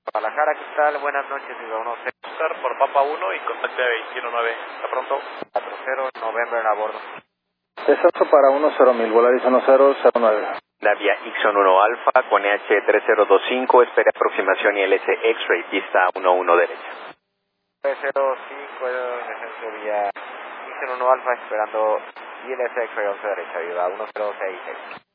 Guadalajara, ¿qué tal? Buenas noches, Viva 10 por Papa 1 y contacte a 219. Hasta pronto. 40 November a bordo. Descenso para 10.000, Volaris 1009. Navia Ixon 1 Alfa con EH3025, espera aproximación ILS X-Ray, pista 11 derecha. 305, descenso vía Ixon 1 Alfa, esperando ILS X-Ray 11 derecha, Viva 1066.